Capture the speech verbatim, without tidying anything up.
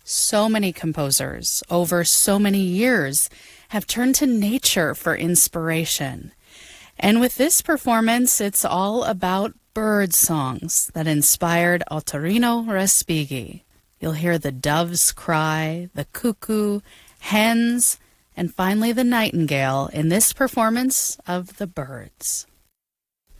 So many composers over so many years have turned to nature for inspiration. And with this performance, it's all about bird songs that inspired Ottorino Respighi. You'll hear the doves cry, the cuckoo, hens, and finally the nightingale in this performance of The Birds.